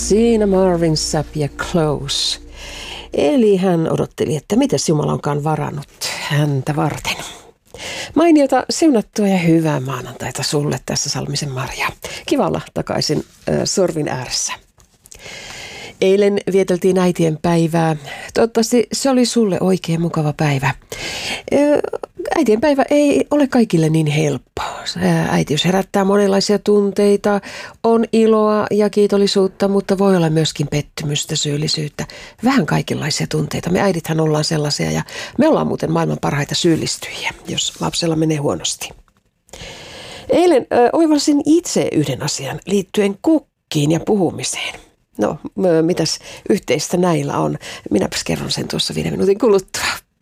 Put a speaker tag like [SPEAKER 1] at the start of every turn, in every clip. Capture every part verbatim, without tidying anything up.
[SPEAKER 1] Siinä Marvin Sapp ja Close. Eli hän odotteli, että mitäs Jumala onkaan varannut häntä varten. Mainiota, siunattua ja hyvää maanantaita sulle tässä Salmisen Marja. Kiva olla takaisin äh, sorvin ääressä. Eilen vieteltiin äitien päivää. Toivottavasti se oli sulle oikein mukava päivä. Äitien päivä ei ole kaikille niin helppo. Äitiys herättää monenlaisia tunteita, on iloa ja kiitollisuutta, mutta voi olla myöskin pettymystä, syyllisyyttä. Vähän kaikenlaisia tunteita. Me äidithän ollaan sellaisia ja me ollaan muuten maailman parhaita syyllistyjiä, jos lapsella menee huonosti. Eilen ö, oivalsin itse yhden asian liittyen kukkiin ja puhumiseen. No, mitäs yhteistä näillä on? Minäpäs kerron sen tuossa viiden minuutin kuluttua.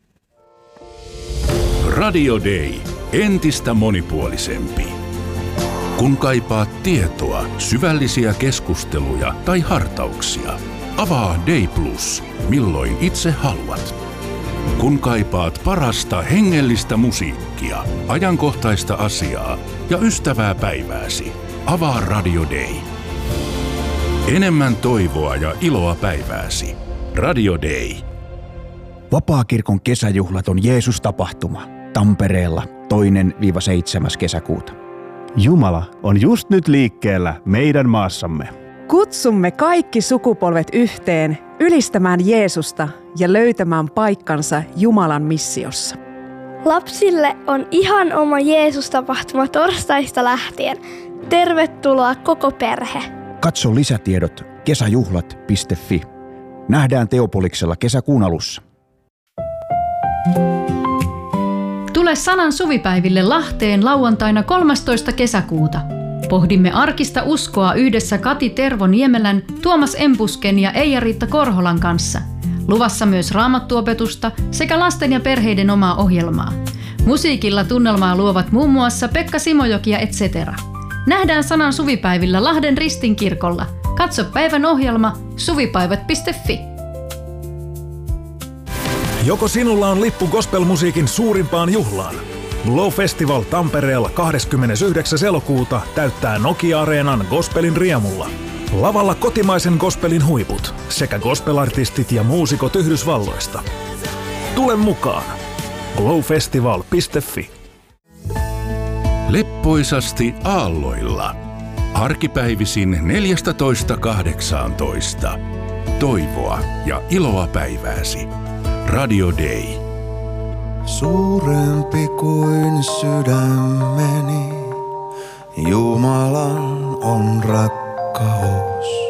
[SPEAKER 2] Radio Day. Entistä monipuolisempi. Kun kaipaat tietoa, syvällisiä keskusteluja tai hartauksia, avaa Day Plus, milloin itse haluat. Kun kaipaat parasta hengellistä musiikkia, ajankohtaista asiaa ja ystävää päivääsi, avaa Radio Day. Enemmän toivoa ja iloa päivääsi. Radio Day.
[SPEAKER 3] Vapaakirkon kesäjuhlat on Jeesus-tapahtuma Tampereella toinen seitsemäs kesäkuuta.
[SPEAKER 4] Jumala on just nyt liikkeellä meidän maassamme.
[SPEAKER 5] Kutsumme kaikki sukupolvet yhteen ylistämään Jeesusta ja löytämään paikkansa Jumalan missiossa.
[SPEAKER 6] Lapsille on ihan oma Jeesus-tapahtuma torstaista lähtien. Tervetuloa koko perhe.
[SPEAKER 3] Katso lisätiedot kesäjuhlat piste fi. Nähdään Teopoliksella kesäkuun alussa.
[SPEAKER 7] Tule Sanan suvipäiville Lahteen lauantaina kolmastoista kesäkuuta. Pohdimme arkista uskoa yhdessä Kati Tervo Niemelän, Tuomas Empusken ja Eija-Riitta Korholan kanssa. Luvassa myös raamattuopetusta sekä lasten ja perheiden omaa ohjelmaa. Musiikilla tunnelmaa luovat muun muassa Pekka Simojoki ja et cetera. Nähdään Sanan suvipäivillä Lahden Ristinkirkolla. Katso päivän ohjelma suvipäivät piste fi.
[SPEAKER 8] Joko sinulla on lippu gospelmusiikin suurimpaan juhlaan? Glow Festival Tampereella kahdeskymmenesyhdeksäs elokuuta täyttää Nokia-areenan gospelin riemulla. Lavalla kotimaisen gospelin huiput sekä gospelartistit ja muusikot Yhdysvalloista. Tule mukaan! glow festival piste fi.
[SPEAKER 2] Leppoisasti aalloilla. Arkipäivisin neljätoista kahdeksantoista. Toivoa ja iloa päivääsi. Radio Day.
[SPEAKER 9] Suurempi kuin sydämeni, Jumalan on rakkaus.